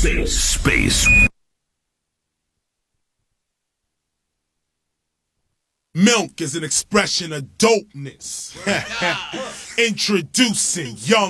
Safe space. Milk is an expression of dopeness. Introducing Young